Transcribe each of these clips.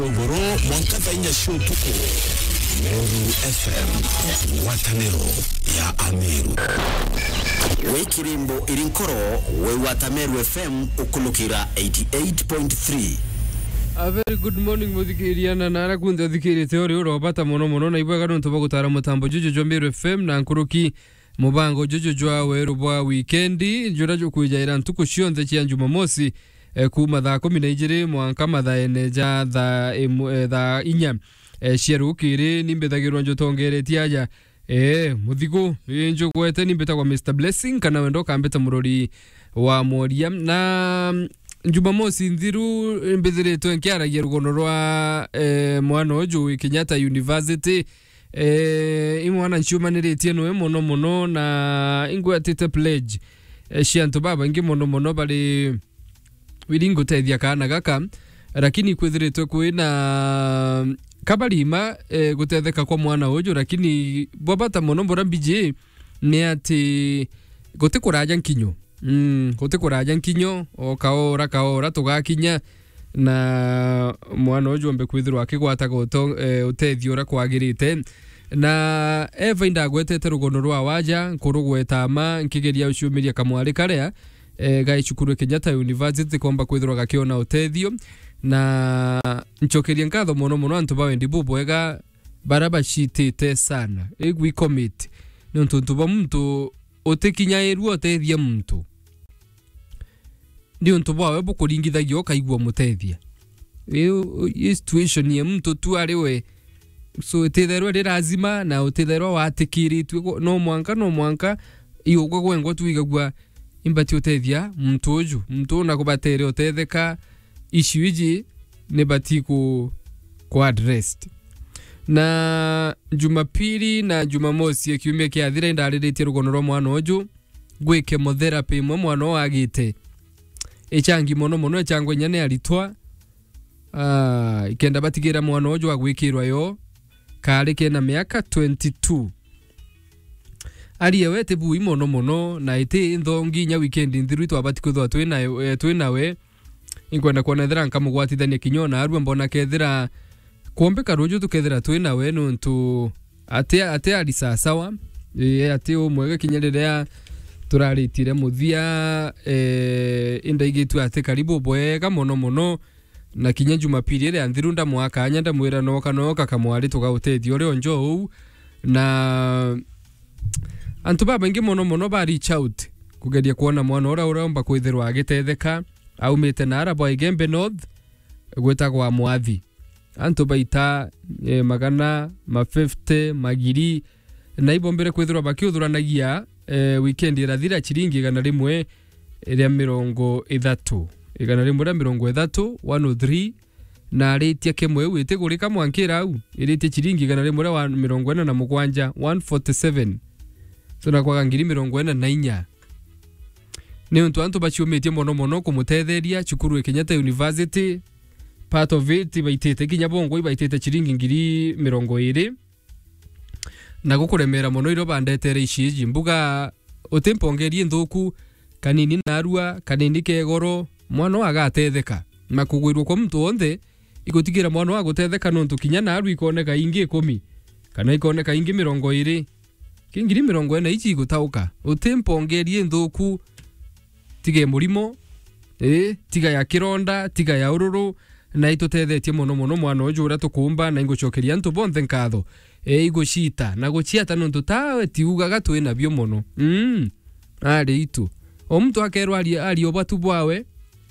Ogoro mwankata inya show tuko Meru FM watanero ya Amiru Wekirimbo irinkoro we watameru FM ukulukira 88.3. A very good morning muthikiriana na arakunde thikirite ori urobata mono na ibwaga nonto bagutara mutambo juju jwa Meru FM na nkuruki mubango juju jwa weru bwa weekendi njura jo kujaira ntuko cionthe cia Jumamosi kuma thaa 12 mwanka mathaa eneja thaa inya ciarukire nimbethagirwa njotongeretie aja muthigo njugwete nimbetagwa Mr Blessing kana wendo kambeta murori wa moria na Jumamosi nthiru mbethiretwe nkiaragia rugono rwa mwana ojo Kenyatta University imwana nchumaniritie noe mono na ingwatite pledge ciantu baba ngi mono bali wiringo tethia kana gaka lakini kwithiretwe kwina kabalima gutetheka kwa mwana ojo lakini bwabata mono mbora mbije ni ati gutikuraja nkinyo gutikuraja nkinyo o kaora tugakinya na mwana ojo mbe kwithirwa akigwata goto utethio ra kwagirite na eva indagwetete rugono rwa waja kurugweta ma nkigeria uciumiria kamwari karea gaicukuru Kenyatta University komba kwithirwa gakiona utethio na nchokeria nkatho mono antu bawendi bubwega baraba shitite sana egwi commit ni ntuntu ba muntu otekinya eru otethia muntu ndio ntu bawe bukuringithagio okaigwa mutethia iyo situation ya muntu tu ariwe so tetherwa rirazima na utetherwa watikiritwe no mwanka iyo gwengwa tu igagwa imbati utethia muntu oju muntu na kubatere utetheka ishuiji ne batiku kwa addressed na Jumapili na Jumamosi kiumia kia thira indariretie rugono rwa mwana oju gwe chemotherapy mwana wagite echangi mono echangwe nyane alitwa ikenda batigira mwana oju agwikirwa yo kale kena miaka 22 aliye wete bui mono na ite ndongi nya weekend nthiru twabatikutho twinawe ingwenda kuona thira nkamugwatithania kinyona arua mbona kethira kuombeka ruju tukethira twinawe nuntu ate ali sawa ate umwega kinyerera turaritire muthia indaigitu ate karibu bwega mono na kinya Jumapili ile anthiru ndamwaka nyanda mwira noka kamwari tugautethio rio njou na antu baba ngi mono ba reach out kugeria kuona mwana ora uromba kwithirwa agitetheka aumite na arabo igembe north gwetagwa mwathi antu baita magana ma 50 magiri na ibombere kwithirwa bakiuthuranagia weekend irathira chiringi gana rimwe iria 30 igana rimwe ra 30 103 na retia kemwe wite gurika mwankira au irite chiringi gana rimwe ra 47 147 sona kwa ngiri 44 ni untu antu bachiumetie mono kumutetheria chukuru Kenyatta University part of it baitete kinya bongo ibaitete chiringi ngiri 20 na gukuremera mono iro bandetere ishiji mbuga utempongerie nthuku kanini narua kanini kegoro mwana agatetheka na kugwirwo kwa mtu onthe igutigira mwana agutetheka nontu kinya naru ikoneka ingi 10 kana ikoneka ingi 20 kingiri 40 ichi igutauka utempongerie nthuku tige murimo tiga ya kironda tiga ya ururu na itutethetie mono mwana oju ura tukumba na ingocokeria ntu bonthe nkatho igucita na guciata nontu tawe tiugaga twina bio mono ari itu o mtu akerwa ali obatu bwawe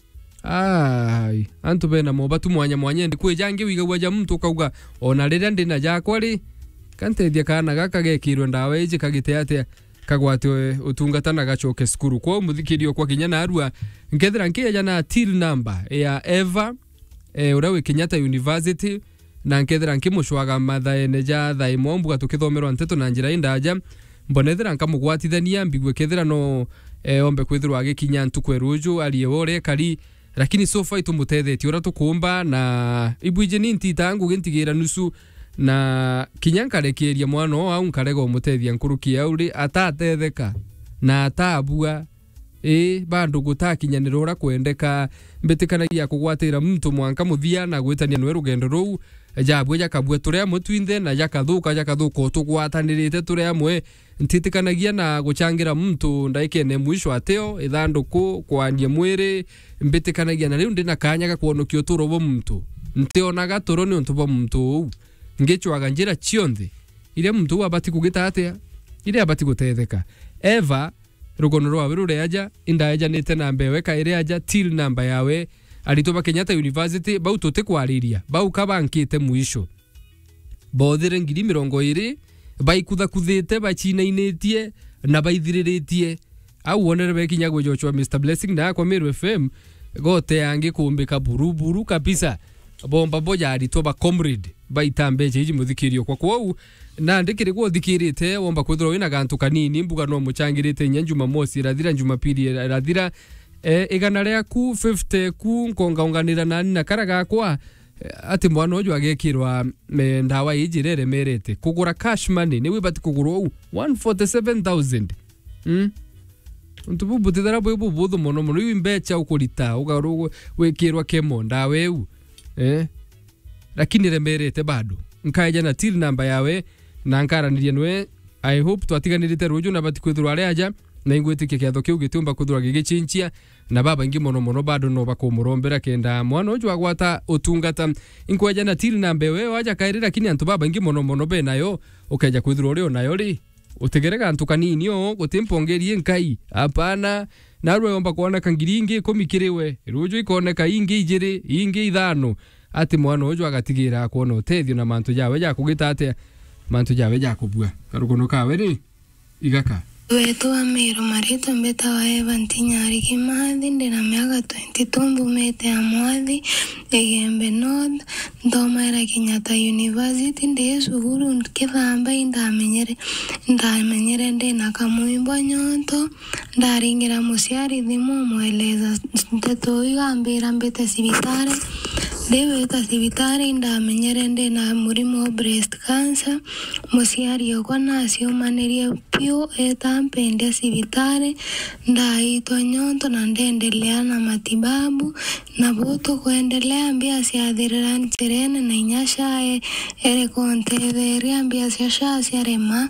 antu bena mobatu mwanya ndi kwejange wigagwa ja mtu kauga ona rira ndina jakwa ri kantethia kana gaka gekirwe ndawe ije kagite ate kagwatwe utungata na gacoke skuru kwa muthikirio kwa kinya na arua nkethira nkiya na till number ya Eva urawe Kenyatta University na nkethira nkimushwaga matha eneja tha imombu gatukithomerwa nteto na njira indaja mbonethira nkamugwatithania mbigwe kethira no ombe kwithirwa agikinya ntukwe ruju aliyewore kali lakini so far itumutethetie ura tukumba na ibwije ni ntitangu gintigira nusu na kinyankarekeria mwana au nkarega umutethia nkuruki auri atatetheka na atabua bandu gutakinyanira ura kwendeka mbitikanagia kugwatira muntu mwanka muthia na gwitania nwe rugendo ruu jabwe jakabwe turia mutwinde na jakathuka tugwatanirite turia mwe ntitikanagia na guchangira muntu ndaikene mwisho ateo ithanduku kwandie mwiri mbitikanagia na riu ndina kanya ga kuonokio turo bo muntu ntionaga turo ni untu bo muntu ngechwaga njira cionthi ile muntu abati kugita atia ile abati gutetheka eva rugono rwawe rureaja indaeja nite namba yawe kaire aja till namba yawe alitoba Kenyatta University bau tote kwariria bau kabankite mwisho bothire ngiri 20 baikutha kuthite bachinainitie na baithiriretie au wonere bekinya gojochwa Mr Blessing na kwa Meru FM gote yange kumbika buruburu kabisa bomba boja alitoba comrade baitambe jeji muthikirio kwa kwau na ndikire gwo thikirite womba kwithirwo ina gantu kanini mbuga no muchangirite nyanjuma mosi rathira Jumapili rathira igana riaku 50 ku nkongaunganira nani na karaga kwa ati mwana uju agekirwa ndawa ijirere merete kugura cash money ni wibati kugurwa 147,000 ntububu tithara bwe buthu mono imbecha ukurita ugaru wekirwa kemo ndawe u lakini remerete bado nkaja na till namba yawe na nkaranirie nwe I hope twatiganirite ruju na bati kwithurwa aja na ingwitikia kiatho kiu gitumba kuthura gigichinchia na baba ingi mono bado no bakumurombera kenda mwana uju agwata utungata inkweja na till namba we waja kairira lakini antu baba ingi mono be nayo ukeja kwithurwa rio nayo ri utegerega antu kanini yo gutimpongerie nkai hapana na rwe omba kuona kangiringi 10 kiriwe ruju ikoneka ingi 2 ingi 5 ati mwana uju agatigira kuona utethio na mantu jawe ja kugita ate mantu jawe ja kubua karugono kawe ri igaka wetu wa Meru marito mbeta wa Evan Tinyari Kimathi ndina miaka 22 mbumete ya mwathi Egembe North ndomaira Kenyatta University ndi suguru kithamba indamenyere ndina kamwimbo nyonto ndaringira musiari thimu mweleza nteto igambira mbete sibitare Deweta sibitari ndamenyere ndina murimo wa breast cancer musiari yokwa nasio maneria pio etampende sibitari ndaitwa nyonto na ndendelea na matibabu na buto kuendelea mbia siadhirira ntirene na inyasha ere konteveria mbia siasha siarema